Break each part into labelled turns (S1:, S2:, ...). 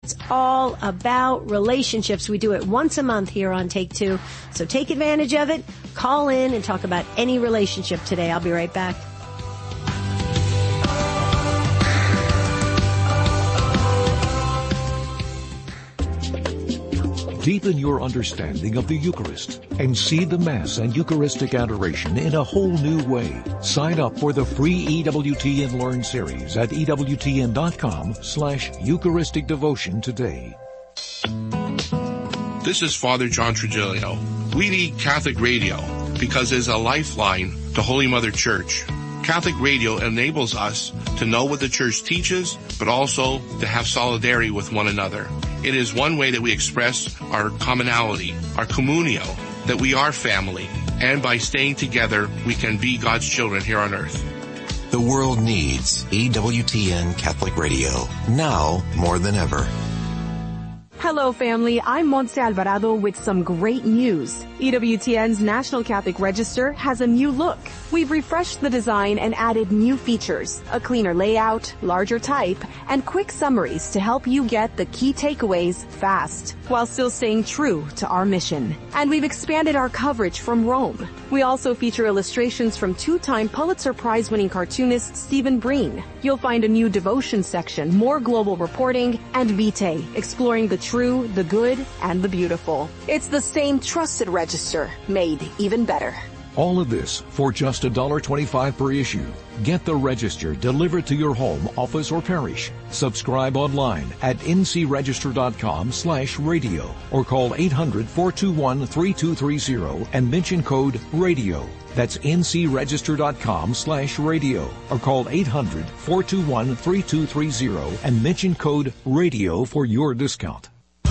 S1: It's all about relationships. We do it once a month here on Take Two. So take advantage of it. Call in and talk about any relationship today. I'll be right back.
S2: Deepen your understanding of the Eucharist and see the Mass and Eucharistic adoration in a whole new way. Sign up for the free EWTN Learn series at EWTN.com/Eucharistic Devotion today.
S3: This is Father John Trigilio. We need Catholic radio because it's a lifeline to Holy Mother Church. Catholic radio enables us to know what the Church teaches, but also to have solidarity with one another. It is one way that we express our commonality, our communio, that we are family, and by staying together, we can be God's children here on earth.
S4: The world needs EWTN Catholic Radio, now more than ever.
S5: Hello, family. I'm Montse Alvarado with some great news. EWTN's National Catholic Register has a new look. We've refreshed the design and added new features, a cleaner layout, larger type, and quick summaries to help you get the key takeaways fast, while still staying true to our mission. And we've expanded our coverage from Rome. We also feature illustrations from two-time Pulitzer Prize-winning cartoonist Stephen Breen. You'll find a new devotion section, more global reporting, and Vitae, exploring the true, the good, and the beautiful. It's the same trusted register, made even better.
S2: All of this for just $1.25 per issue. Get the Register delivered to your home, office, or parish. Subscribe online at ncregister.com/radio or call 800-421-3230 and mention code RADIO. That's ncregister.com/radio or call 800-421-3230 and mention code RADIO for your discount.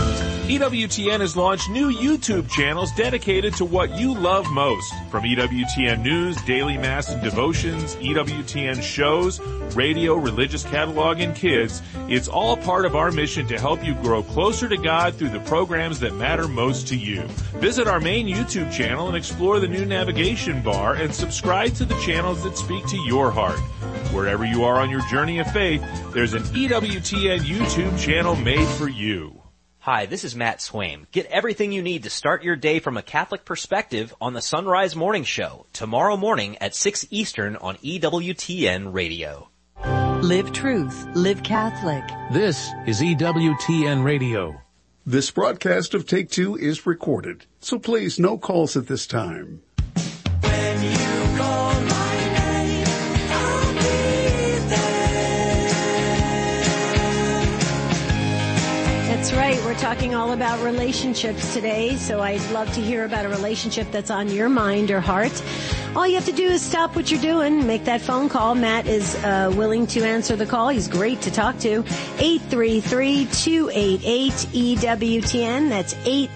S6: EWTN has launched new YouTube channels dedicated to what you love most. From EWTN News, Daily Mass and Devotions, EWTN shows, radio, religious catalog, and kids, it's all part of our mission to help you grow closer to God through the programs that matter most to you. Visit our main YouTube channel and explore the new navigation bar and subscribe to the channels that speak to your heart. Wherever you are on your journey of faith, there's an EWTN YouTube channel made for you.
S7: Hi, this is Matt Swaim. Get everything you need to start your day from a Catholic perspective on the Sunrise Morning Show, tomorrow morning at 6 Eastern on EWTN Radio.
S8: Live truth, live Catholic.
S9: This is EWTN Radio.
S10: This broadcast of Take Two is recorded, so please no calls at this time.
S11: When you call my name, I'll be there.
S1: That's right. We're talking all about relationships today, so I'd love to hear about a relationship that's on your mind or heart. All you have to do is stop what you're doing, make that phone call. Matt is willing to answer the call. He's great to talk to. 833-288-EWTN. That's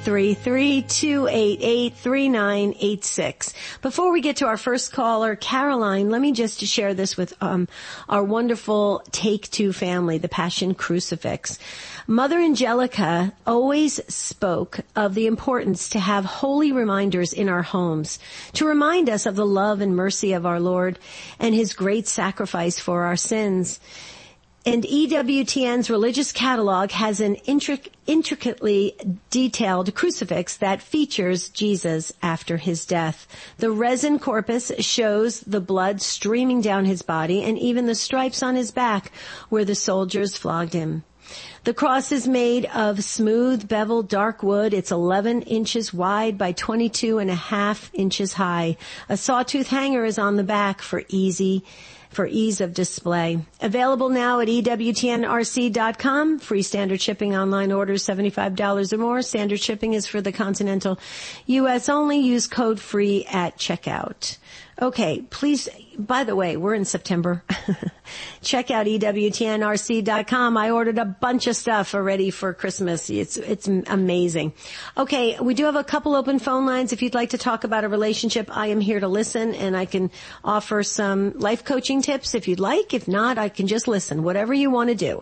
S1: 833-288-3986. Before we get to our first caller, Caroline, let me just share this with our wonderful Take Two family, the Passion Crucifix. Mother Angelica always spoke of the importance to have holy reminders in our homes to remind us of the love and mercy of our Lord and His great sacrifice for our sins. And EWTN's religious catalog has an intricately detailed crucifix that features Jesus after His death. The resin corpus shows the blood streaming down His body and even the stripes on His back where the soldiers flogged Him. The cross is made of smooth, beveled, dark wood. It's 11 inches wide by 22.5 inches high. A sawtooth hanger is on the back for ease of display. Available now at EWTNRC.com. Free standard shipping, online orders $75 or more. Standard shipping is for the continental U.S. only. Use code FREE at checkout. Okay, please, by the way, we're in September. Check out EWTNRC.com. I ordered a bunch of stuff already for Christmas. It's amazing. Okay, we do have a couple open phone lines. If you'd like to talk about a relationship, I am here to listen, and I can offer some life coaching tips if you'd like. If not, I can just listen. Whatever you want to do.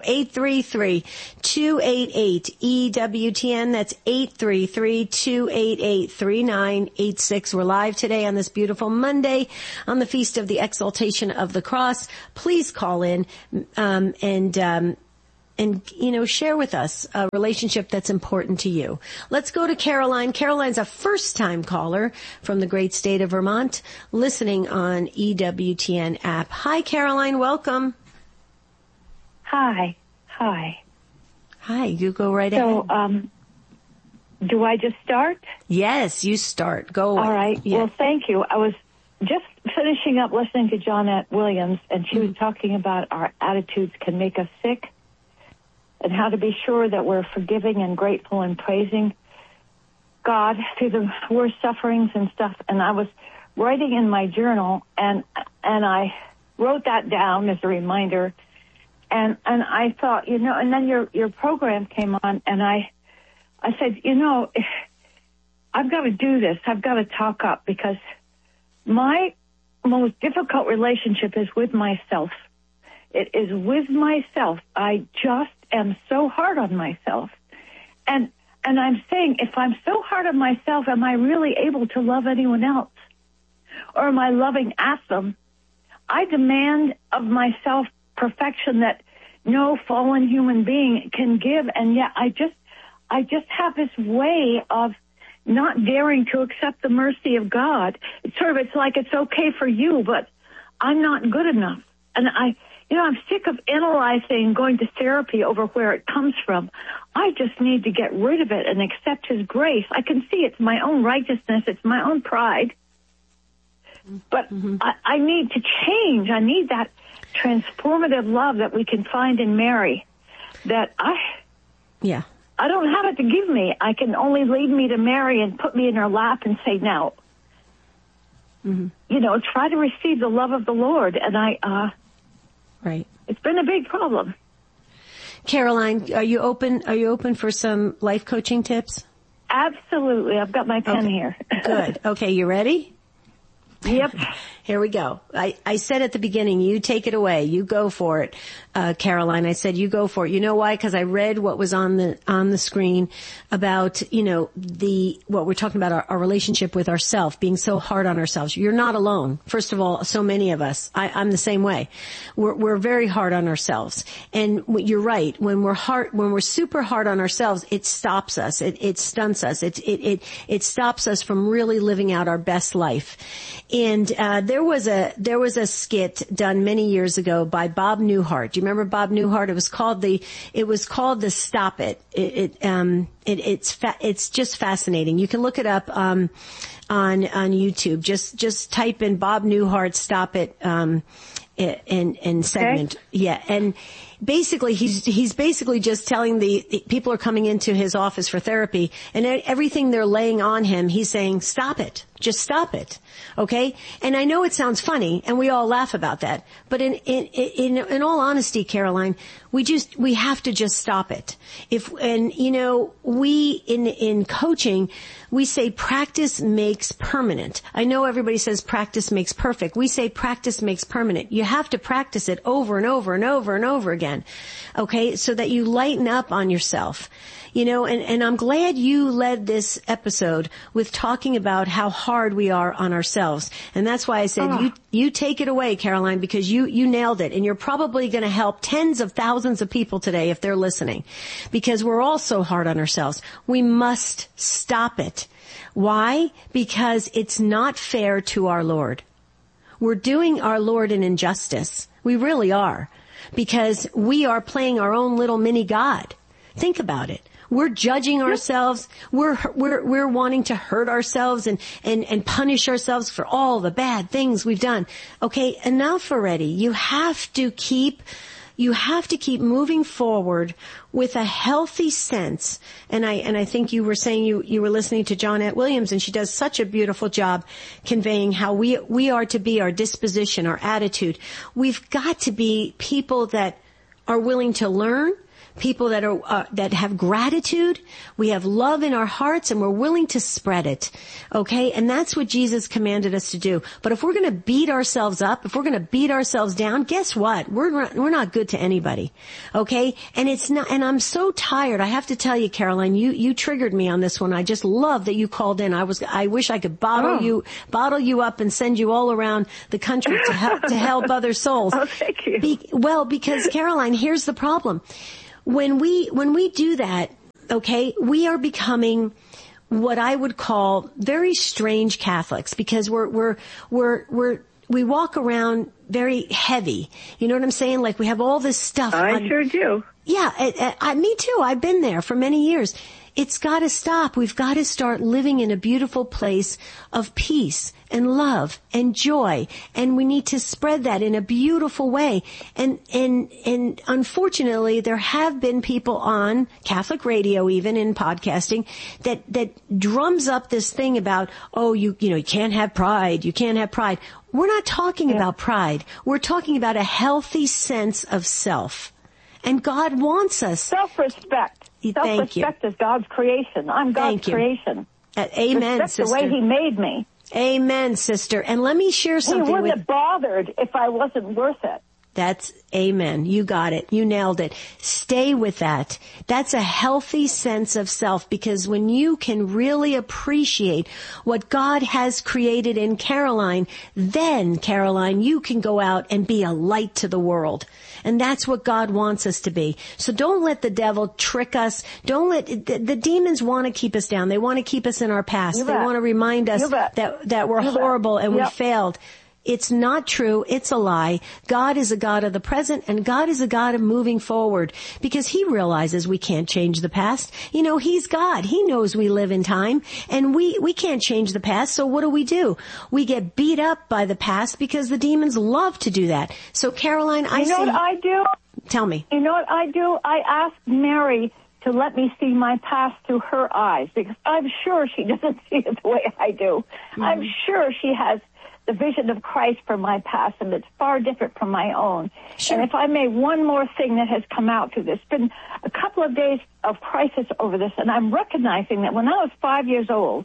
S1: 833-288-EWTN. That's 833-288-3986. We're live today on this beautiful Monday on the Feast of the Exaltation of the Cross. Please call in and share with us a relationship that's important to you. Let's go to Caroline. Caroline's a first-time caller from the great state of Vermont, listening on EWTN app. Hi, Caroline. Welcome.
S12: Hi.
S1: Hi. You go right ahead.
S12: So, do I just start?
S1: Yes, you start. Go.
S12: All right.
S1: Yeah.
S12: Well, thank you. I was just finishing up listening to Johnette Williams, and she was talking about our attitudes can make us sick and how to be sure that we're forgiving and grateful and praising God through the worst sufferings and stuff. And I was writing in my journal, and I wrote that down as a reminder. And I thought, and then your program came on, and I said, I've got to do this. I've got to talk up, because my most difficult relationship is with myself. It is with myself. I just am so hard on myself. And I'm saying, if I'm so hard on myself, am I really able to love anyone else? Or am I loving at them? I demand of myself perfection that no fallen human being can give, and yet I just have this way of not daring to accept the mercy of God. It's like it's okay for you, but I'm not good enough. And I'm sick of analyzing, going to therapy over where it comes from. I just need to get rid of it and accept His grace. I can see it's my own righteousness. It's my own pride. But I need to change. I need that transformative love that we can find in Mary, that I don't have it to give me. I can only lead me to Mary and put me in her lap and say, now, try to receive the love of the Lord. And
S1: right.
S12: It's been a big problem.
S1: Caroline, are you open for some life coaching tips?
S12: Absolutely. I've got my pen here.
S1: Good. Okay. You ready?
S12: Yep.
S1: Here we go. I said at the beginning, you take it away. You go for it, Caroline. I said, you go for it. You know why? Because I read what was on the screen about, what we're talking about, our relationship with ourselves, being so hard on ourselves. You're not alone. First of all, so many of us, I'm the same way. We're very hard on ourselves. And you're right. When we're super hard on ourselves, it stops us. It stunts us. It stops us from really living out our best life. And there was a skit done many years ago by Bob Newhart. Do you remember Bob Newhart? It was called the Stop It. It's just fascinating. You can look it up on YouTube. Just type in Bob Newhart Stop It in segment. Okay. Yeah, and basically he's basically just telling the people are coming into his office for therapy, and everything they're laying on him, he's saying, stop it. Just stop it. Okay? And I know it sounds funny, and we all laugh about that. But in all honesty, Caroline, we have to just stop it. We in coaching, we say practice makes permanent. I know everybody says practice makes perfect. We say practice makes permanent. You have to practice it over and over and over and over again. Okay? So that you lighten up on yourself. And I'm glad you led this episode with talking about how hard we are on ourselves. And that's why I said, you take it away, Caroline, because you nailed it. And you're probably going to help tens of thousands of people today if they're listening, because we're all so hard on ourselves. We must stop it. Why? Because it's not fair to our Lord. We're doing our Lord an injustice. We really are, because we are playing our own little mini God. Think about it. We're judging ourselves. We're wanting to hurt ourselves and punish ourselves for all the bad things we've done. Okay, enough already. You have to keep moving forward with a healthy sense. And I think you were saying you were listening to Johnette Williams, and she does such a beautiful job conveying how we are to be, our disposition, our attitude. We've got to be people that are willing to learn, people that have gratitude. We have love in our hearts, and we're willing to spread it. Okay? And that's what Jesus commanded us to do. But if we're going to beat ourselves up, if we're going to beat ourselves down, guess what? We're not good to anybody. Okay? And I'm so tired. I have to tell you, Caroline, you triggered me on this one. I just love that you called in. I wish I could bottle you up and send you all around the country to help other souls.
S12: Oh, thank you.
S1: Because Caroline, here's the problem. when we do that, okay, we are becoming what I would call very strange Catholics, because we walk around very heavy. You know what I'm saying? Like we have all this stuff.
S12: I sure do.
S1: Yeah, me too. I've been there for many years. It's got to stop. We've got to start living in a beautiful place of peace and love and joy. And we need to spread that in a beautiful way. And unfortunately, there have been people on Catholic radio, even in podcasting, that drums up this thing about, oh, you can't have pride. You can't have pride. We're not talking about pride. We're talking about a healthy sense of self. And God wants us.
S12: Self-respect. Self-respect is God's creation. I'm God's creation.
S1: Amen,
S12: Respect
S1: sister.
S12: the way He made me.
S1: Amen, sister. And let me share something.
S12: He wouldn't have bothered if I wasn't worth it.
S1: That's amen. You got it. You nailed it. Stay with that. That's a healthy sense of self, because when you can really appreciate what God has created in Caroline, then, Caroline, you can go out and be a light to the world. And that's what God wants us to be. So don't let the devil trick us. Don't let, the demons want to keep us down. They want to keep us in our past. They want to remind us that we're horrible and we failed. It's not true. It's a lie. God is a God of the present, and God is a God of moving forward, because He realizes we can't change the past. You know, He's God. He knows we live in time, and we can't change the past. So what do? We get beat up by the past because the demons love to do that. So Caroline,
S12: You know what I do?
S1: Tell me.
S12: You know what I do? I ask Mary to let me see my past through her eyes, because I'm sure she doesn't see it the way I do. Mm-hmm. I'm sure she has the vision of Christ for my past, and it's far different from my own. Sure. And if I may, one more thing that has come out through this. It's been a couple of days of crisis over this, and I'm recognizing that when I was 5 years old,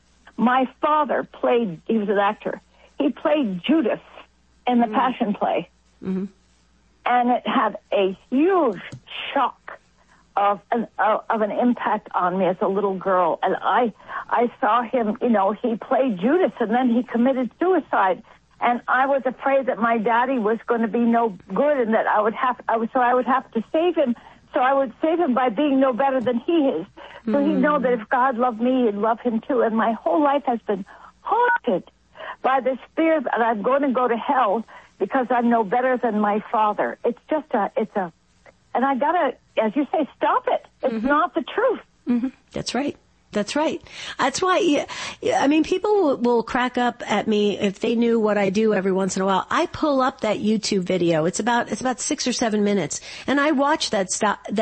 S12: my father he was an actor, he played Judas in the Passion play. Mm-hmm. And it had a huge shock of an impact on me as a little girl. And I saw him, he played Judas, and then he committed suicide. And I was afraid that my daddy was going to be no good, and that I would have to save him. So I would save him by being no better than he is. So he'd know that if God loved me, he'd love him too. And my whole life has been haunted by this fear that I'm going to go to hell because I'm no better than my father. It's and I gotta, as you say, stop it. It's not the truth.
S1: Mm-hmm. That's right. That's right. That's why, people will crack up at me if they knew what I do every once in a while. I pull up that YouTube video. It's about 6 or 7 minutes. And I watch that Stop It,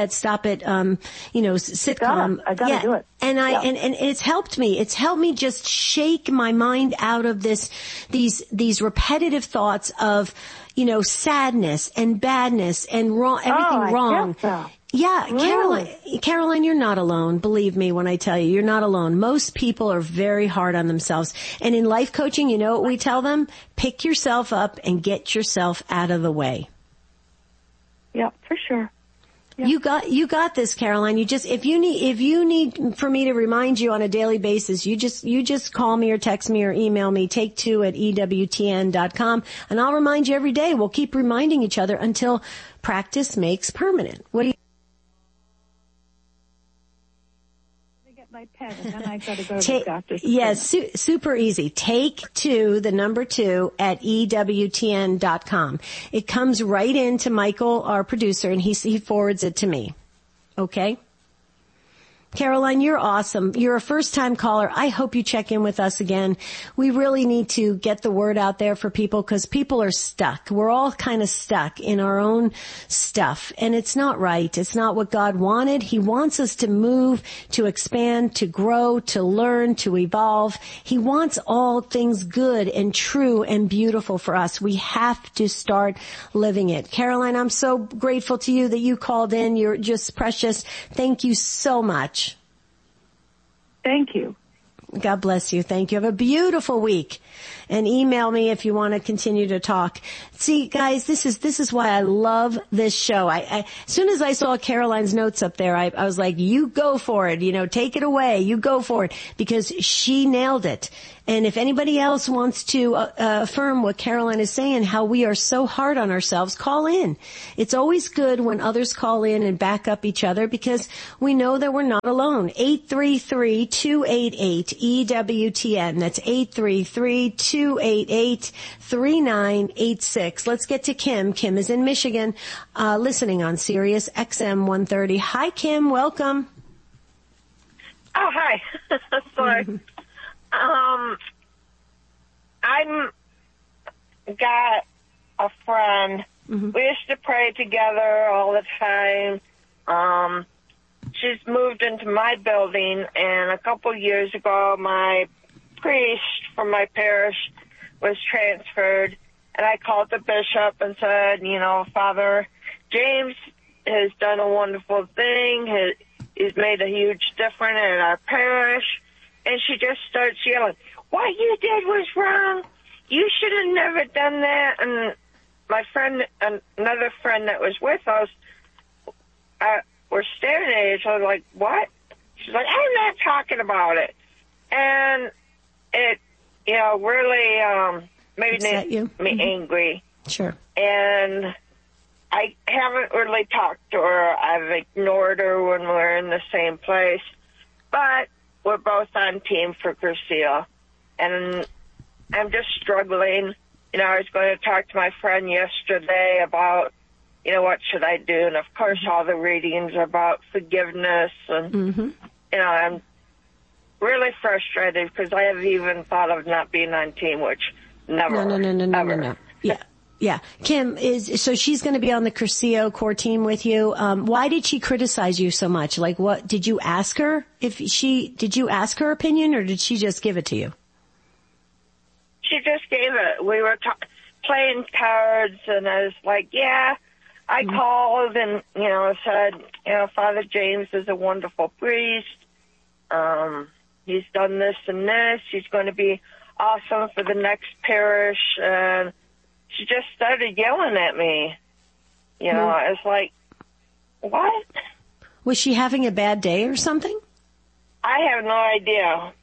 S1: sitcom.
S12: I gotta do it.
S1: And and it's helped me. It's helped me just shake my mind out of these repetitive thoughts of, sadness and badness and everything wrong.
S12: Guess so.
S1: Yeah,
S12: Really?
S1: Caroline, you're not alone. Believe me when I tell you, you're not alone. Most people are very hard on themselves. And in life coaching, you know what we tell them? Pick yourself up and get yourself out of the way.
S12: Yeah, for sure. Yeah.
S1: You got this, Caroline. If you need for me to remind you on a daily basis, you just call me or text me or email me, take2@EWTN.com, and I'll remind you every day. We'll keep reminding each other until practice makes permanent. What do you?
S12: My pen, and then I got to go to the doctor's.
S1: Yes, super easy. Take2 @EWTN.com. It comes right into Michael, our producer, and he forwards it to me. Okay? Caroline, you're awesome. You're a first-time caller. I hope you check in with us again. We really need to get the word out there for people, because people are stuck. We're all kind of stuck in our own stuff, and it's not right. It's not what God wanted. He wants us to move, to expand, to grow, to learn, to evolve. He wants all things good and true and beautiful for us. We have to start living it. Caroline, I'm so grateful to you that you called in. You're just precious. Thank you so much.
S12: Thank you.
S1: God bless you. Thank you. Have a beautiful week. And email me if you want to continue to talk. See, guys, this is why I love this show. As soon as I saw Caroline's notes up there, I was like, you go for it. Take it away. You go for it. Because she nailed it. And if anybody else wants to affirm what Caroline is saying, how we are so hard on ourselves, call in. It's always good when others call in and back up each other because we know that we're not alone. 833-288-EWTN. That's 833-288-3986. Let's get to Kim. Kim is in Michigan, listening on Sirius XM 130. Hi, Kim. Welcome.
S13: Oh, hi. Sorry. I'm got a friend. Mm-hmm. We used to pray together all the time. She's moved into my building, and a couple years ago, my priest from my parish was transferred, and I called the bishop and said, Father James has done a wonderful thing. He's made a huge difference in our parish. And she just starts yelling, what you did was wrong. You should have never done that. And my friend, another friend that was with us, were staring at each other like, what? She's like, I'm not talking about it. And it, really made me angry.
S1: Sure.
S13: And I haven't really talked to her. I've ignored her when we're in the same place. But we're both on team for Cursillo, and I'm just struggling. I was going to talk to my friend yesterday about, what should I do? And, of course, all the readings are about forgiveness. And, I'm really frustrated because I have even thought of not being on team, which never,
S1: No. Yeah. Kim, so she's going to be on the Cursillo core team with you. Why did she criticize you so much? Like, what, did you ask her did you ask her opinion, or did she just give it to you?
S13: She just gave it. We were playing cards, and I was like, yeah, I called and, said, Father James is a wonderful priest. He's done this and this. He's going to be awesome for the next parish. And she just started yelling at me. I was like, what?
S1: Was she having a bad day or something?
S13: I have no idea.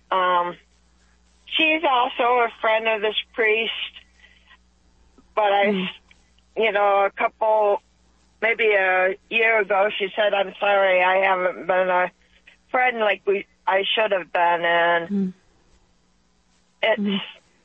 S13: She's also a friend of this priest, but maybe a year ago, she said, I'm sorry, I haven't been a friend like I should have been, and it's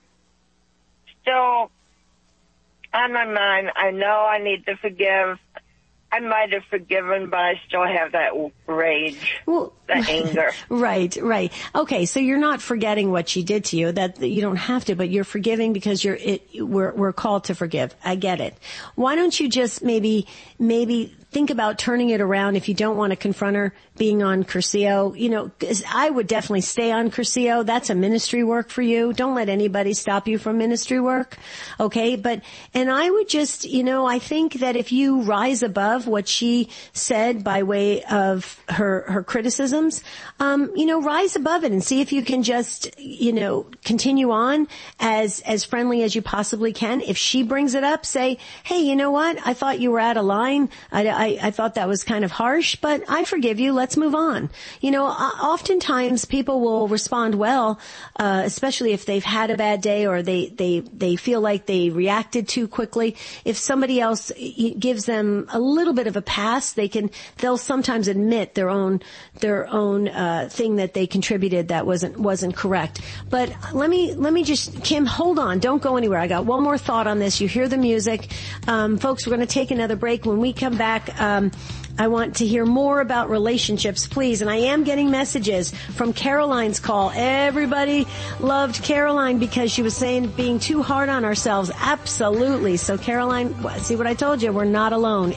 S13: still on my mind. I know I need to forgive. I might have forgiven, but I still have that rage, that anger.
S1: Right. Okay, so you're not forgetting what she did to you. That you don't have to, but you're forgiving because we're called to forgive. I get it. Why don't you just maybe think about turning it around if you don't want to confront her being on Cursillo? 'Cause I would definitely stay on Cursillo. That's a ministry work for you. Don't let anybody stop you from ministry work. Okay? And I would just, I think that if you rise above what she said by way of her criticisms, rise above it and see if you can just, continue on as friendly as you possibly can. If she brings it up, say, hey, you know what? I thought you were out of line. I thought that was kind of harsh, but I forgive you. Let's move on. Oftentimes people will respond well, especially if they've had a bad day or they feel like they reacted too quickly. If somebody else gives them a little bit of a pass, they'll sometimes admit their own thing that they contributed that wasn't correct. But let me just, Kim, hold on. Don't go anywhere. I got one more thought on this. You hear the music. Folks, we're going to take another break. When we come back, I want to hear more about relationships, please. And I am getting messages from Caroline's call. Everybody loved Caroline because she was saying being too hard on ourselves. Absolutely. So Caroline, see what I told you? We're not alone.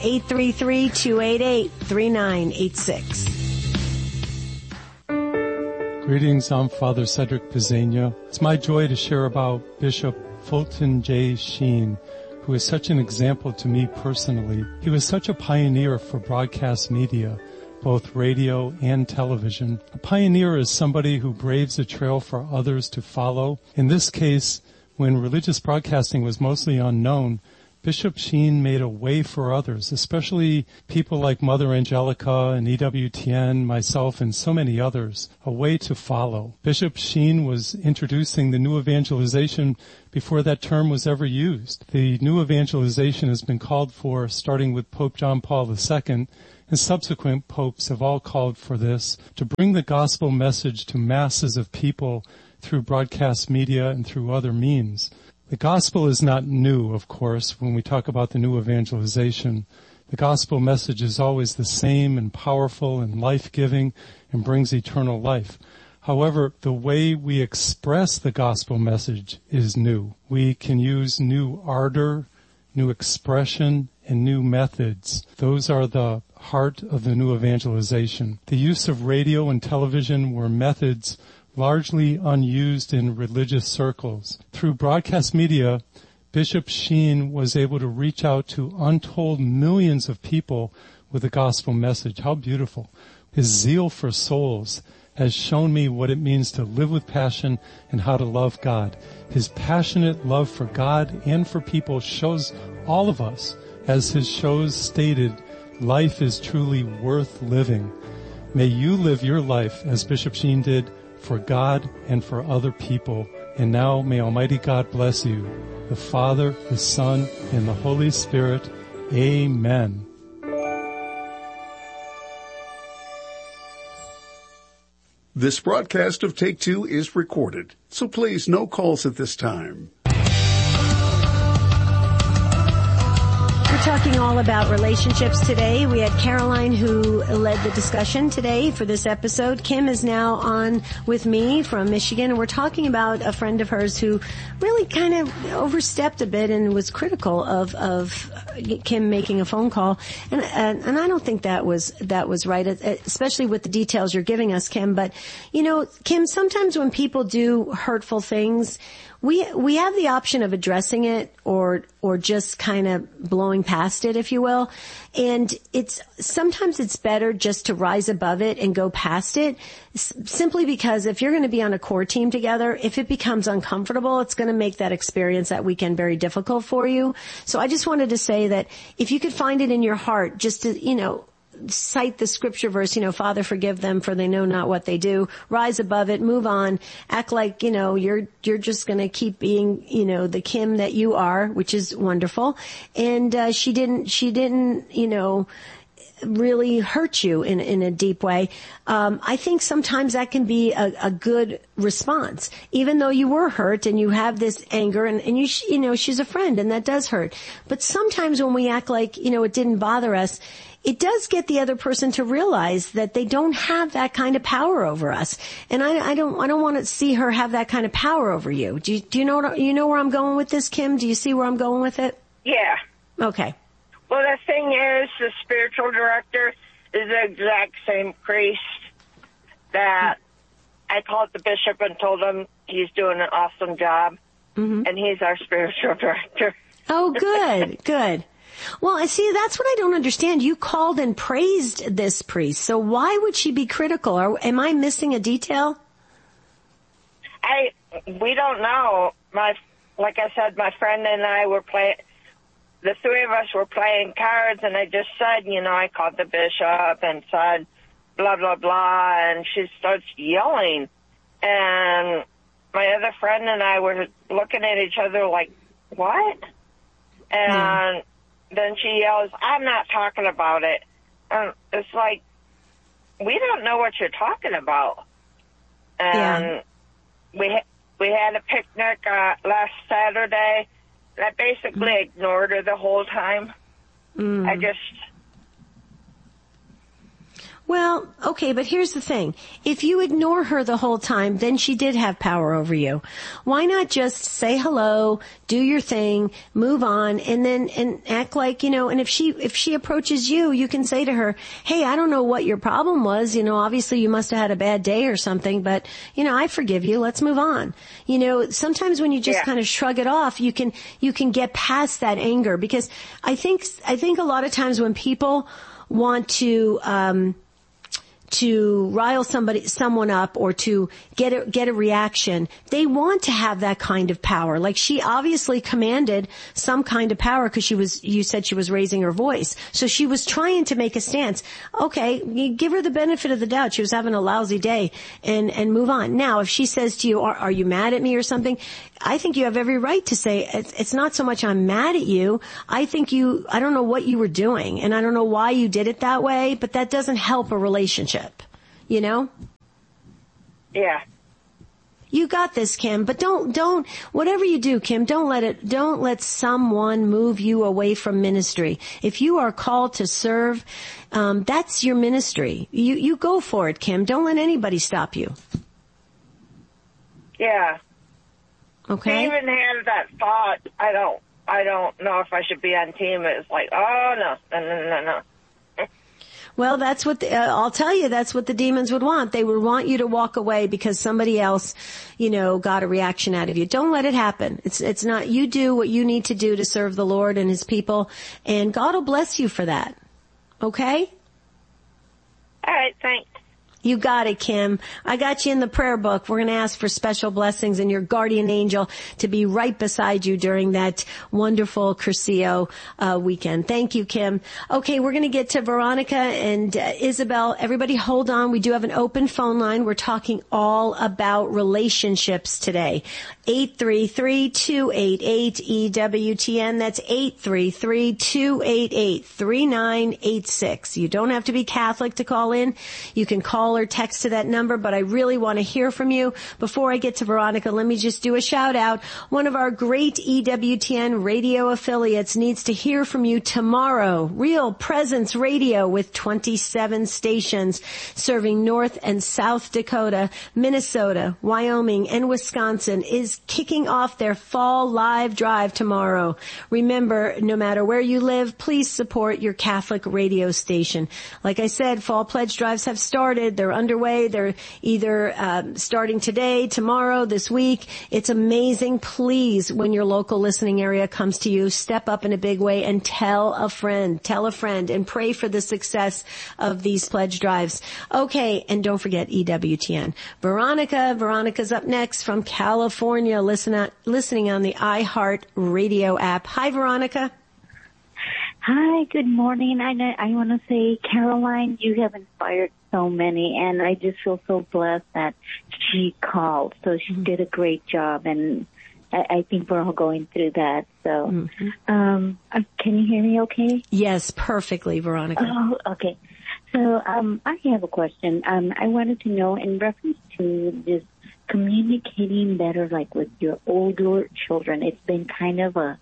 S1: 833-288-3986.
S14: Greetings, I'm Father Cedric Pizzania. It's my joy to share about Bishop Fulton J. Sheen, who is such an example to me personally. He was such a pioneer for broadcast media, both radio and television. A pioneer is somebody who braves a trail for others to follow. In this case, When religious broadcasting was mostly unknown, Bishop Sheen made a way for others, especially people like Mother Angelica and EWTN, myself, and so many others, a way to follow. Bishop Sheen was introducing the new evangelization before that term was ever used. The new evangelization has been called for starting with Pope John Paul II, and subsequent popes have all called for this, to bring the gospel message to masses of people through broadcast media and through other means. The gospel is not new, of course, when we talk about the new evangelization. The gospel message is always the same and powerful and life-giving and brings eternal life. However, the way we express the gospel message is new. We can use new ardor, new expression, and new methods. Those are the heart of the new evangelization. The use of radio and television were methods largely unused in religious circles. Through broadcast media, Bishop Sheen was able to reach out to untold millions of people with the gospel message. How beautiful. His zeal for souls has shown me what it means to live with passion and how to love God. His passionate love for God and for people shows all of us, as his shows stated, life is truly worth living. May you live your life as Bishop Sheen did, for God and for other people. And now may Almighty God bless you, the Father, the Son, and the Holy Spirit. Amen.
S10: This broadcast of Take Two is recorded, so please no calls at this time.
S1: We're talking all about relationships today. We had Caroline who led the discussion today for this episode. Kim is now on with me from Michigan, and we're talking about a friend of hers who really kind of overstepped a bit and was critical of Kim making a phone call. And I don't think that was right, especially with the details you're giving us, Kim. But, you know, Kim, sometimes when people do hurtful things, we have the option of addressing it or just kind of blowing past it, if you will. And sometimes it's better just to rise above it and go past it, simply because if you're going to be on a core team together, if it becomes uncomfortable, it's going to make that experience that weekend very difficult for you. So I just wanted to say that if you could find it in your heart just to, you know, cite the scripture verse, you know, Father, forgive them for they know not what they do. Rise above it, move on, act like, you know, you're just going to keep being, you know, the Kim that you are, which is wonderful. And she didn't, you know, really hurt you in a deep way. I think sometimes that can be a good response, even though you were hurt and you have this anger and you know, she's a friend and that does hurt. But sometimes when we act like, you know, it didn't bother us, it does get the other person to realize that they don't have that kind of power over us. And I don't want to see her have that kind of power over you. Do you know where I'm going with this, Kim? Do you see where I'm going with it?
S13: Yeah.
S1: Okay.
S13: Well, the thing is, the spiritual director is the exact same priest that I called the bishop and told him he's doing an awesome job, and he's our spiritual director.
S1: Oh, good, good. Well, I see, that's what I don't understand. You called and praised this priest, so why would she be critical? Or am I missing a detail?
S13: We don't know. Like I said, my friend and I were playing. The three of us were playing cards, and I just said, you know, I called the bishop and said, blah, blah, blah, and she starts yelling. And my other friend and I were looking at each other like, what? And then she yells, I'm not talking about it. And it's like, we don't know what you're talking about. And we had a picnic last Saturday. I basically ignored her the whole time.
S1: Well, okay, but here's the thing. If you ignore her the whole time, then she did have power over you. Why not just say hello, do your thing, move on, and act like, you know, and if she approaches you, you can say to her, hey, I don't know what your problem was, you know, obviously you must have had a bad day or something, but, you know, I forgive you, let's move on. You know, sometimes when you just kind of shrug it off, you can get past that anger, because I think a lot of times when people want to to rile someone up or to get a reaction. They want to have that kind of power. Like she obviously commanded some kind of power because you said she was raising her voice. So she was trying to make a stance. Okay, you give her the benefit of the doubt. She was having a lousy day and move on. Now, if she says to you, are you mad at me or something? I think you have every right to say, it's not so much I'm mad at you. I don't know what you were doing and I don't know why you did it that way, but that doesn't help a relationship, you know?
S13: Yeah.
S1: You got this, Kim, but don't, whatever you do, Kim, don't let someone move you away from ministry. If you are called to serve, that's your ministry. You go for it, Kim. Don't let anybody stop you.
S13: Yeah.
S1: Okay.
S13: He even had that thought, I don't know if I should be on team. It's like, oh, no.
S1: Well, that's what I'll tell you. That's what the demons would want. They would want you to walk away because somebody else, got a reaction out of you. Don't let it happen. It's not. You do what you need to do to serve the Lord and His people, and God will bless you for that. Okay?
S13: All right. Thanks.
S1: You got it, Kim. I got you in the prayer book. We're going to ask for special blessings and your guardian angel to be right beside you during that wonderful Cursillo weekend. Thank you, Kim. Okay, we're going to get to Veronica and Isabel. Everybody hold on. We do have an open phone line. We're talking all about relationships today. 833-288-EWTN. That's 833-288-3986. You don't have to be Catholic to call in. You can call or text to that number, but I really want to hear from you. Before I get to Veronica, let me just do a shout out. One of our great EWTN radio affiliates needs to hear from you tomorrow. Real Presence Radio with 27 stations serving North and South Dakota, Minnesota, Wyoming, and Wisconsin is kicking off their fall live drive tomorrow. Remember, no matter where you live, please support your Catholic radio station. Like I said, fall pledge drives have started. They're underway. They're either starting today, tomorrow, this week. It's amazing. Please, when your local listening area comes to you, step up in a big way and tell a friend, and pray for the success of these pledge drives. Okay, and don't forget EWTN. Veronica's up next from California, listening on the iHeart Radio app. Hi, Veronica.
S15: Hi, good morning. I want to say, Caroline, you have inspired so many, and I just feel so blessed that she called. So she did a great job, and I think we're all going through that. So, can you hear me okay?
S1: Yes, perfectly, Veronica.
S15: Oh, okay. So, I have a question. I wanted to know, in reference to this communicating better, like with your older children, it's been kind of a,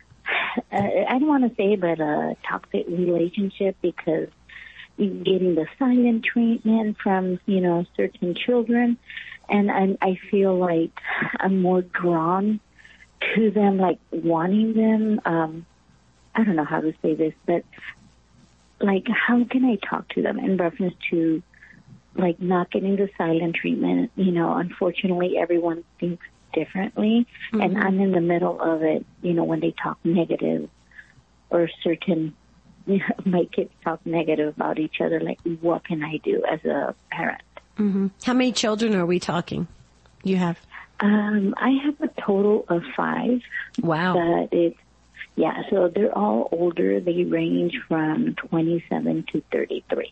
S15: I don't want to say, but a toxic relationship, because getting the silent treatment from, certain children. And I feel like I'm more drawn to them, like wanting them. I don't know how to say this, but like, how can I talk to them in reference to like not getting the silent treatment? Unfortunately, everyone thinks differently, and I'm in the middle of it, when they talk negative or certain, my kids talk negative about each other, like, what can I do as a parent?
S1: How many children are we talking? You have?
S15: I have a total of 5.
S1: Wow.
S15: But so they're all older. They range from 27 to 33.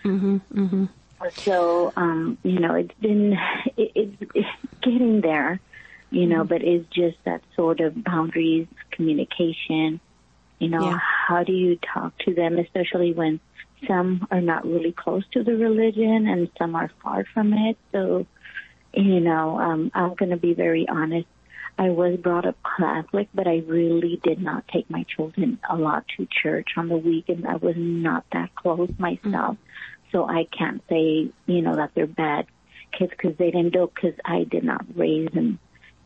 S15: So, it's been, it's getting there, but it's just that sort of boundaries, communication, how do you talk to them, especially when some are not really close to the religion and some are far from it. So, I'm going to be very honest. I was brought up Catholic, but I really did not take my children a lot to church on the weekends. I was not that close myself. So I can't say, that they're bad kids because they didn't do, because I did not raise them,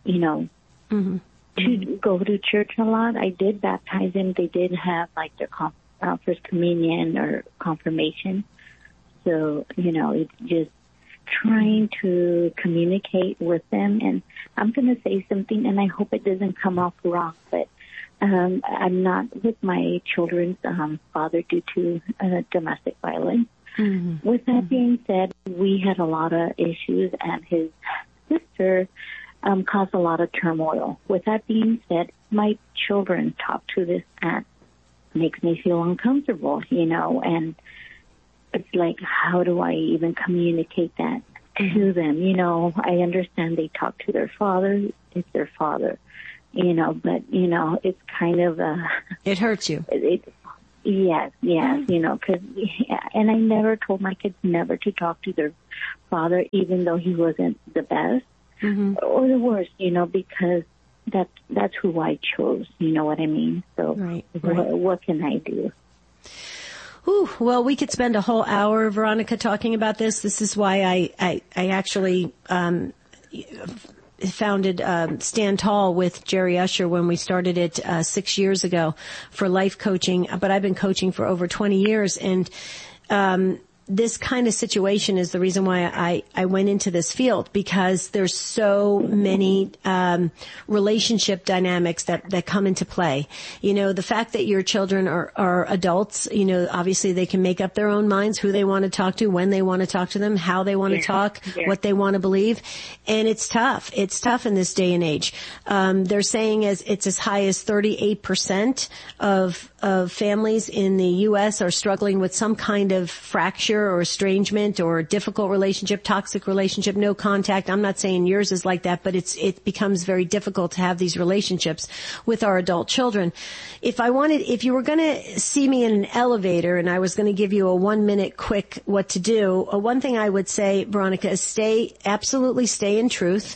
S15: to go to church a lot. I did baptize them. They did have like their first communion or confirmation. So, it's just trying to communicate with them. And I'm going to say something, and I hope it doesn't come off wrong, but I'm not with my children's father due to domestic violence. With that being said, we had a lot of issues, and his sister caused a lot of turmoil. With that being said, my children talk to this aunt. Makes me feel uncomfortable, and it's like, how do I even communicate that to them? I understand they talk to their father. It's their father, but, it's kind of
S1: it hurts you.
S15: Yes, because, and I never told my kids never to talk to their father, even though he wasn't the best or the worst, because that's who I chose, you know what I mean? So what can I do?
S1: Ooh, well, we could spend a whole hour, Veronica, talking about this. This is why I actually founded Stand Tall with Jerry Usher when we started it 6 years ago for life coaching. But I've been coaching for over 20 years, and this kind of situation is the reason why I went into this field, because there's so many relationship dynamics that come into play. The fact that your children are adults, obviously they can make up their own minds who they want to talk to, when they want to talk to them, how they want to talk, what they want to believe. And it's tough. It's tough in this day and age. They're saying it's as high as 38% of families in the U.S. are struggling with some kind of fracture or estrangement or difficult relationship, toxic relationship, no contact. I'm not saying yours is like that, but it becomes very difficult to have these relationships with our adult children. If you were going to see me in an elevator and I was going to give you a 1-minute quick what to do, one thing I would say, Veronica, is absolutely stay in truth.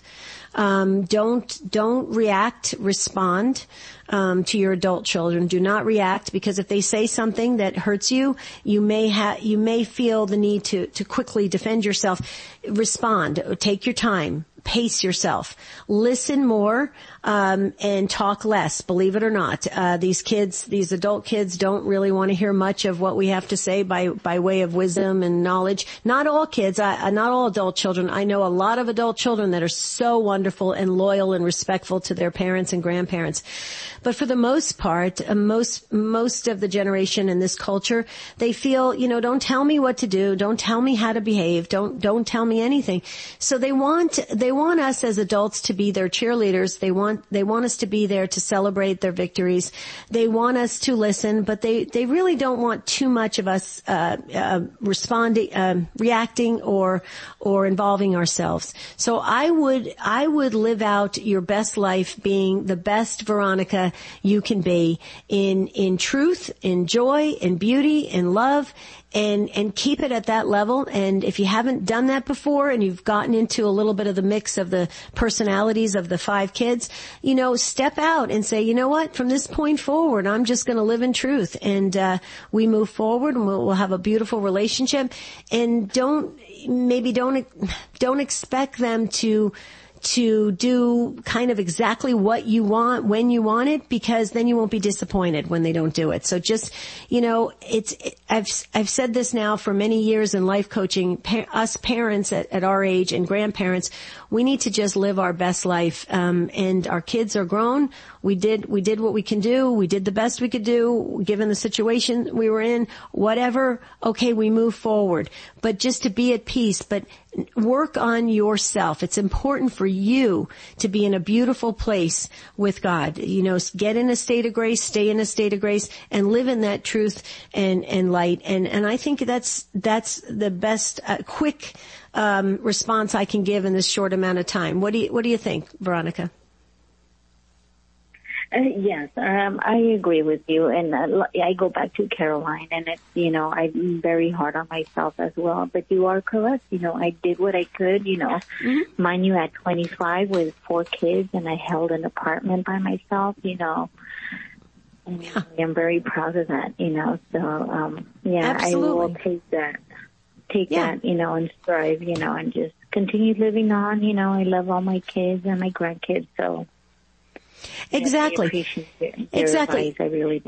S1: Don't react, respond to your adult children. Do not react, because if they say something that hurts you, you may feel the need to quickly defend yourself. Respond. Take your time. Pace yourself. Listen more, and talk less, believe it or not. These adult kids don't really want to hear much of what we have to say by way of wisdom and knowledge. Not all kids, not all adult children. I know a lot of adult children that are so wonderful and loyal and respectful to their parents and grandparents. But for the most part, most of the generation in this culture, they feel, don't tell me what to do. Don't tell me how to behave. Don't tell me anything. So they want us as adults to be their cheerleaders. They want us to be there to celebrate their victories. They want us to listen, but they really don't want too much of us responding, reacting, or involving ourselves. So I would live out your best life being the best Veronica you can be in truth, in joy, in beauty, in love, and keep it at that level. And if you haven't done that before and you've gotten into a little bit of the mix of the personalities of the 5 kids, step out and say, you know what, from this point forward, I'm just going to live in truth. And we move forward, and we'll have a beautiful relationship. And don't expect them to do kind of exactly what you want when you want it, because then you won't be disappointed when they don't do it. So just, I've said this now for many years in life coaching, us parents at our age and grandparents, we need to just live our best life. And our kids are grown. We did what we can do. We did the best we could do given the situation we were in, whatever. Okay, we move forward, but just to be at peace, but work on yourself. It's important for you to be in a beautiful place with God. Get in a state of grace, stay in a state of grace, and live in that truth and light. And I think that's the best quick response I can give in this short amount of time. What do you think, Veronica?
S15: Yes, I agree with you, and I go back to Caroline, and it's, I'm very hard on myself as well, but you are correct, I did what I could, Mind you, at 25 with 4 kids, and I held an apartment by myself, and I'm very proud of that, so, Absolutely. I will take that, and strive, and just continue living on, I love all my kids and my grandkids, so.
S1: Exactly.
S15: I appreciate their advice, I really do.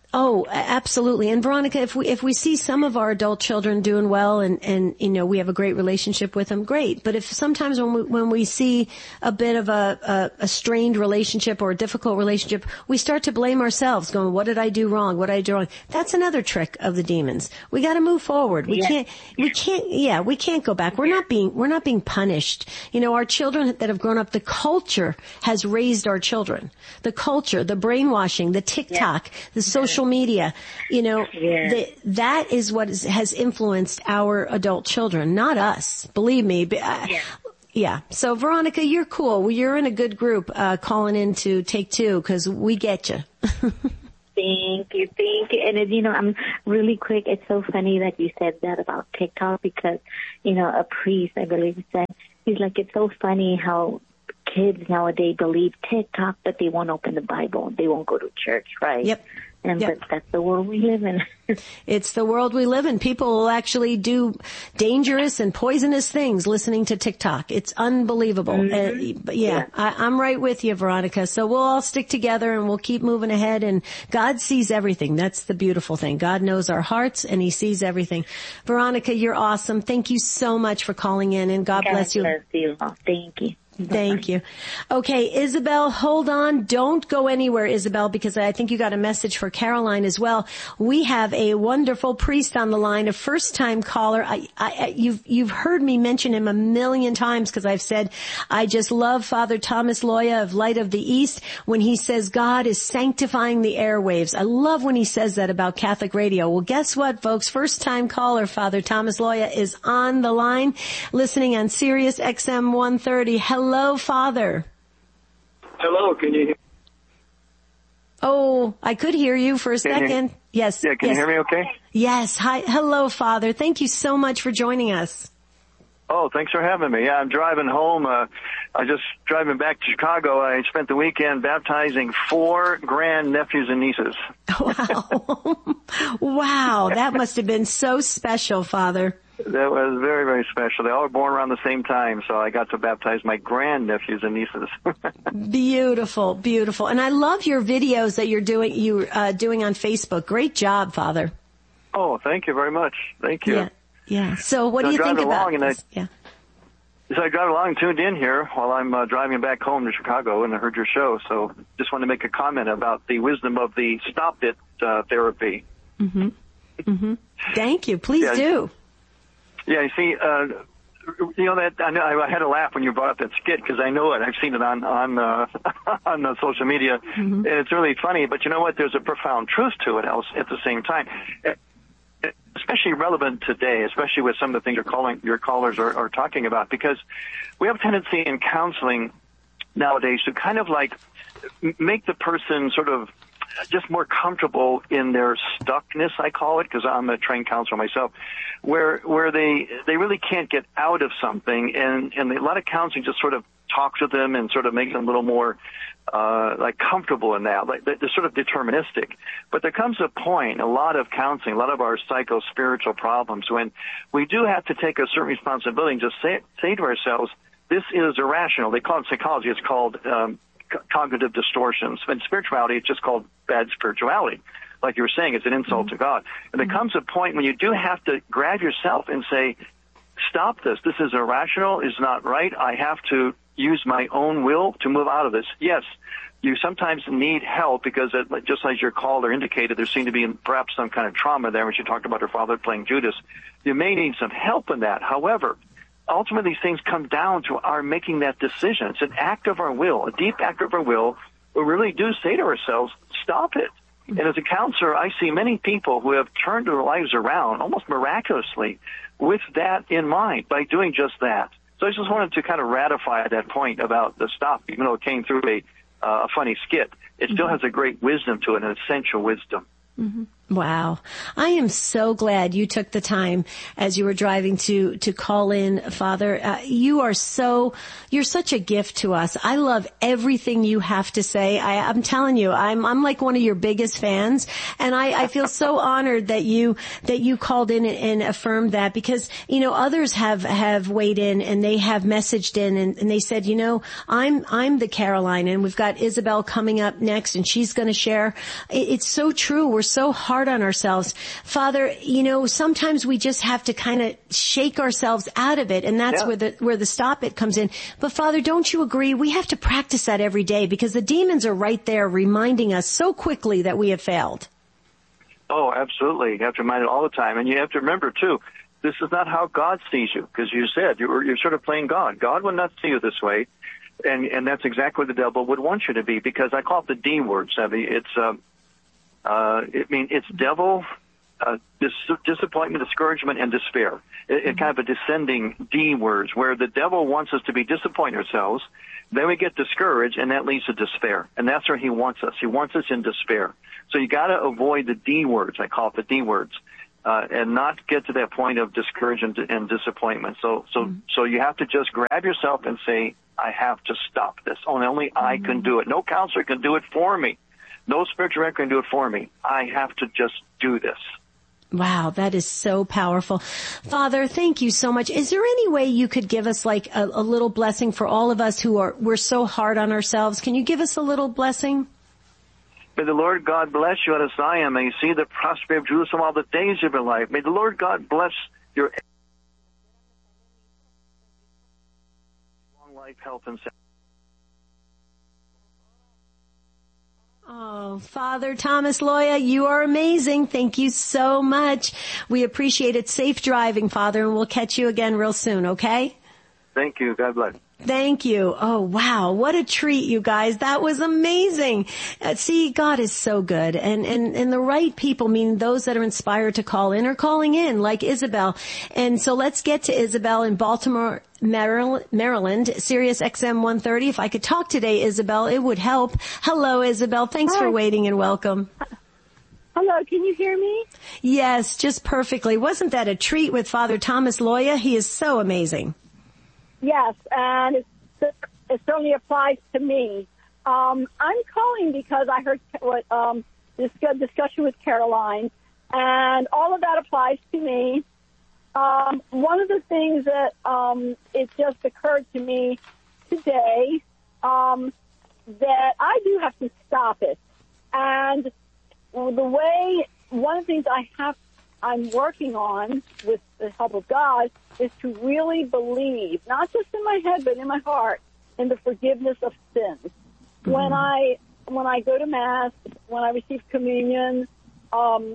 S1: Oh, absolutely. And Veronica, if we see some of our adult children doing well and you know, we have a great relationship with them, great. But if sometimes when we see a bit of a strained relationship or a difficult relationship, we start to blame ourselves, going, what did I do wrong? What did I do wrong? That's another trick of the demons. We got to move forward. We can't go back. We're not being punished. You know, our children that have grown up, the culture has raised our children. The culture, the brainwashing, the TikTok, the social media, you know, that is what has influenced our adult children, not us. Believe me. Yeah. So Veronica, you're cool. You're in a good group, calling in to Take Two, because we get you.
S15: Thank you. And, you know, I'm really quick. It's so funny that you said that about TikTok because, you know, a priest, I believe, said, he's like, it's so funny how kids nowadays believe TikTok, but they won't open the Bible. They won't go to church, right?
S1: Yep.
S15: But that's the world we live in.
S1: It's the world we live in. People will actually do dangerous and poisonous things listening to TikTok. It's unbelievable. But I'm right with you, Veronica. So we'll all stick together and we'll keep moving ahead, and God sees everything. That's the beautiful thing. God knows our hearts and He sees everything. Veronica, you're awesome. Thank you so much for calling in, and God bless you.
S15: God bless you. Thank you.
S1: Thank you. Okay, Isabel, hold on. Don't go anywhere, Isabel, because I think you got a message for Caroline as well. We have a wonderful priest on the line, a first-time caller. You've heard me mention him a million times because I've said I just love Father Thomas Loya of Light of the East when he says God is sanctifying the airwaves. I love when he says that about Catholic radio. Well, guess what, folks? First-time caller, Father Thomas Loya, is on the line, listening on Sirius XM 130. Hello, Father.
S16: Hello, can you hear me?
S1: Oh, I could hear you for a second. Yes.
S16: Yeah, can you hear me okay?
S1: Yes. Hi. Hello, Father. Thank you so much for joining us.
S16: Oh, thanks for having me. Yeah, I'm driving home. I just driving back to Chicago. I spent the weekend baptizing 4 grandnephews and nieces.
S1: Wow. Wow. That must have been so special, Father.
S16: That was very, very special. They all were born around the same time, so I got to baptize my grandnephews and nieces.
S1: Beautiful, beautiful. And I love your videos that you're doing on Facebook. Great job, Father.
S16: Oh, thank you very much. Thank you.
S1: Yeah. So what do you think about this?
S16: So I drive along and tuned in here while I'm driving back home to Chicago, and I heard your show. So just wanted to make a comment about the wisdom of the stop it therapy.
S1: Mm-hmm. Mm-hmm. Thank you. Please do.
S16: Yeah, you see, you know that I had a laugh when you brought up that skit because I know it. I've seen it on social media, and it's really funny. But you know what? There's a profound truth to it at the same time, especially relevant today, especially with some of the things your callers are talking about, because we have a tendency in counseling nowadays to kind of like make the person sort of just more comfortable in their stuckness, I call it, because I'm a trained counselor myself, where they really can't get out of something, and a lot of counseling just sort of talks with them and sort of makes them a little more like comfortable in that. Like they're sort of deterministic. But there comes a point, a lot of counseling, a lot of our psycho-spiritual problems, when we do have to take a certain responsibility and just say to ourselves, this is irrational. They call it psychology. It's called cognitive distortions. In spirituality, it's just called bad spirituality. Like you were saying, it's an insult to God. And there comes a point when you do have to grab yourself and say, stop this. This is irrational. It's not right. I have to use my own will to move out of this. Yes, you sometimes need help because, just as your caller indicated, there seemed to be perhaps some kind of trauma there when she talked about her father playing Judas. You may need some help in that. However, ultimately, these things come down to our making that decision. It's an act of our will, a deep act of our will. We really do say to ourselves, stop it. And as a counselor, I see many people who have turned their lives around almost miraculously with that in mind by doing just that. So I just wanted to kind of ratify that point about the stop, even though it came through a funny skit. It still has a great wisdom to it, an essential wisdom.
S1: Mm-hmm. Wow. I am so glad you took the time as you were driving to call in, Father. You're such a gift to us. I love everything you have to say. I'm telling you, I'm like one of your biggest fans, and I feel so honored that you called in and affirmed that, because, others have weighed in and they have messaged in and they said, I'm the Caroline, and we've got Isabel coming up next and she's going to share. It's so true. We're so hard on ourselves. Father, sometimes we just have to kind of shake ourselves out of it, and that's where the stop it comes in. But Father, don't you agree? We have to practice that every day, because the demons are right there reminding us so quickly that we have failed.
S16: Oh, absolutely. You have to remind it all the time. And you have to remember, too, this is not how God sees you, because you said you're sort of playing God. God would not see you this way. And that's exactly what the devil would want you to be, because I call it the D word, Sevi. It's devil, disappointment, discouragement, and despair. It's kind of a descending D words, where the devil wants us to be disappointed ourselves. Then we get discouraged, and that leads to despair. And that's where he wants us. He wants us in despair. So you got to avoid the D words. I call it the D words, and not get to that point of discouragement and disappointment. So you have to just grab yourself and say, I have to stop this. Only I can do it. No counselor can do it for me. No spiritual director can do it for me. I have to just do this.
S1: Wow, that is so powerful. Father, thank you so much. Is there any way you could give us like a little blessing for all of us we're so hard on ourselves? Can you give us a little blessing?
S16: May the Lord God bless you out of Zion. May you see the prosperity of Jerusalem all the days of your life. May the Lord God bless your long life, health, and safety.
S1: Oh, Father Thomas Loya, you are amazing. Thank you so much. We appreciate it. Safe driving, Father, and we'll catch you again real soon, okay?
S16: Thank you. God bless.
S1: Thank you. Oh, wow. What a treat, you guys. That was amazing. See, God is so good. And the right people, meaning those that are inspired to call in, are calling in, like Isabel. And so let's get to Isabel in Baltimore, Maryland, Sirius XM 130. If I could talk today, Isabel, it would help. Hello, Isabel. Thanks for waiting and welcome.
S17: Hello, can you hear me?
S1: Yes, just perfectly. Wasn't that a treat with Father Thomas Loya? He is so amazing.
S17: Yes, and it certainly applies to me. I'm calling because I heard this good discussion with Caroline, and all of that applies to me. One of the things that it just occurred to me today that I do have to stop it, and one of the things I'm working on with the help of God is to really believe, not just in my head, but in my heart, in the forgiveness of sins. Mm-hmm. When I go to Mass, when I receive communion, when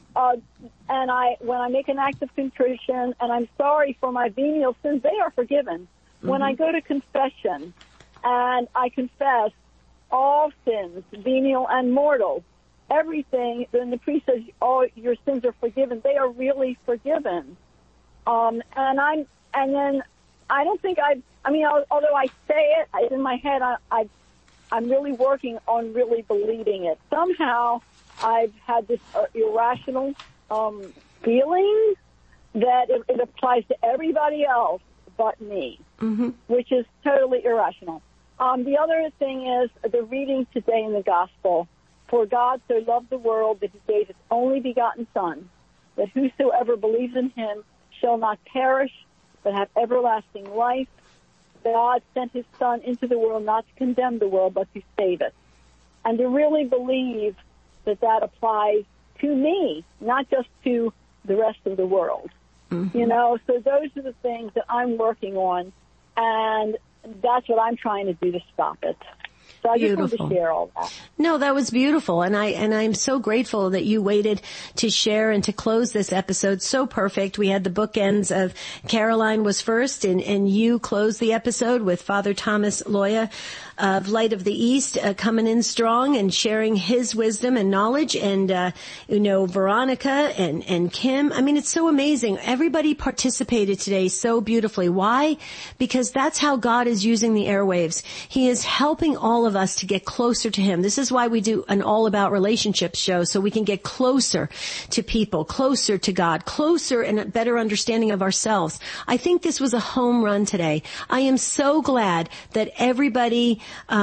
S17: I make an act of contrition and I'm sorry for my venial sins, they are forgiven. Mm-hmm. When I go to confession and I confess all sins, venial and mortal, everything, then the priest says, all your sins are forgiven. They are really forgiven. And then I don't think although I say it in my head, I'm really working on really believing it. Somehow I've had this irrational feeling that it applies to everybody else but me, mm-hmm. which is totally irrational. The other thing is the reading today in the Gospel. For God so loved the world that he gave his only begotten Son, that whosoever believes in him shall not perish, but have everlasting life. God sent his Son into the world not to condemn the world, but to save it. And to really believe that applies to me, not just to the rest of the world. Mm-hmm. So those are the things that I'm working on, and that's what I'm trying to do to stop it. So I just wanted to share all that.
S1: No, that was beautiful. And I'm so grateful that you waited to share and to close this episode. So perfect. We had the bookends of Caroline was first and you closed the episode with Father Thomas Loya of Light of the East, coming in strong and sharing his wisdom and knowledge, and, Veronica and Kim. I mean, it's so amazing. Everybody participated today so beautifully. Why? Because that's how God is using the airwaves. He is helping all of of us to get closer to Him. This is why we do an All About Relationships show, so we can get closer to people, closer to God, closer and a better understanding of ourselves. I think this was a home run today. I am so glad that everybody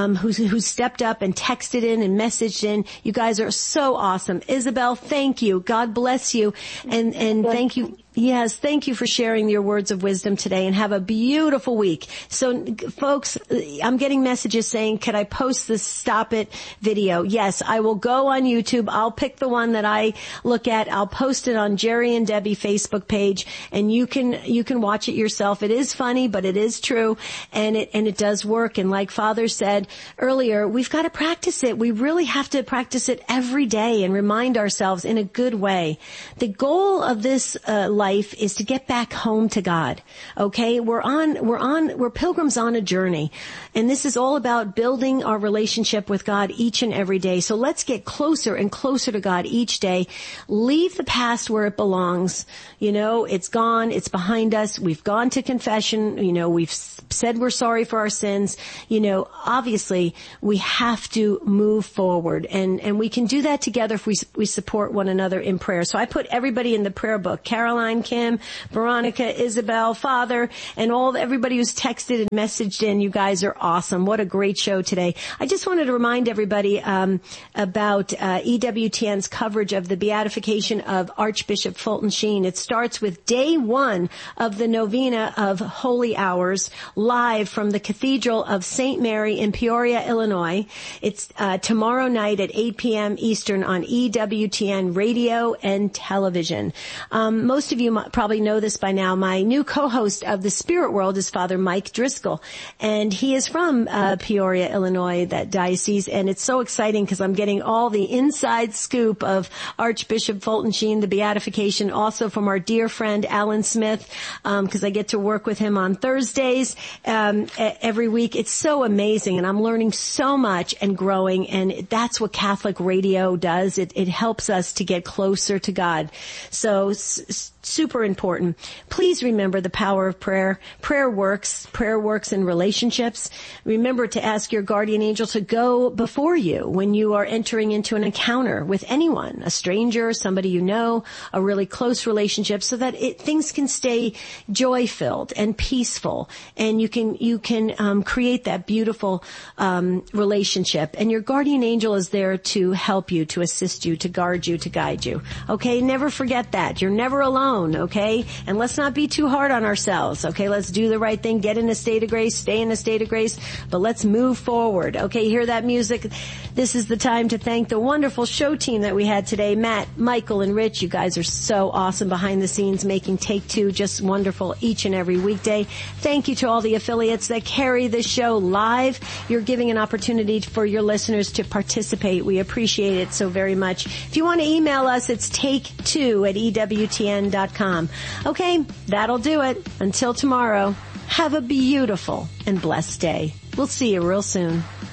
S1: who stepped up and texted in and messaged in, you guys are so awesome. Isabel, thank you. God bless you. And thank you. Yes, thank you for sharing your words of wisdom today, and have a beautiful week. So, folks, I'm getting messages saying, could I post this Stop It video? Yes, I will go on YouTube. I'll pick the one that I look at. I'll post it on Jerry and Debbie Facebook page, and you can watch it yourself. It is funny, but it is true, and it does work. And like Father said earlier, we've got to practice it. We really have to practice it every day and remind ourselves in a good way. The goal of this life is to get back home to God. Okay? We're pilgrims on a journey. And this is all about building our relationship with God each and every day. So let's get closer and closer to God each day. Leave the past where it belongs. You know, it's gone. It's behind us. We've gone to confession. You know, we've said we're sorry for our sins. You know, obviously we have to move forward, and we can do that together if we support one another in prayer. So I put everybody in the prayer book. Caroline, Kim, Veronica, Isabel, Father, and everybody who's texted and messaged in. You guys are awesome. What a great show today. I just wanted to remind everybody about EWTN's coverage of the beatification of Archbishop Fulton Sheen. It starts with day 1 of the novena of Holy Hours, live from the Cathedral of St. Mary in Peoria, Illinois. It's tomorrow night at 8 p.m. Eastern on EWTN radio and television. Most of you probably know this by now. My new co-host of The Spirit World is Father Mike Driscoll, and he is from Peoria, Illinois, that diocese, and it's so exciting because I'm getting all the inside scoop of Archbishop Fulton Sheen, the beatification, also from our dear friend Alan Smith, because I get to work with him on Thursdays every week. It's so amazing, and I'm learning so much and growing, and that's what Catholic radio does. It helps us to get closer to God. So super important. Please remember the power of prayer. Prayer works. Prayer works in relationships. Remember to ask your guardian angel to go before you when you are entering into an encounter with anyone, a stranger, somebody you know, a really close relationship, so that things can stay joy-filled and peaceful, and you can create that beautiful relationship. And your guardian angel is there to help you, to assist you, to guard you, to guide you. Okay? Never forget that. You're never alone. Okay? And let's not be too hard on ourselves. Okay? Let's do the right thing. Get in a state of grace. Stay in a state of grace. But let's move forward. Okay? Hear that music? This is the time to thank the wonderful show team that we had today. Matt, Michael, and Rich. You guys are so awesome behind the scenes, making Take Two just wonderful each and every weekday. Thank you to all the affiliates that carry this show live. You're giving an opportunity for your listeners to participate. We appreciate it so very much. If you want to email us, it's take2@EWTN.com. Okay, that'll do it. Until tomorrow, have a beautiful and blessed day. We'll see you real soon.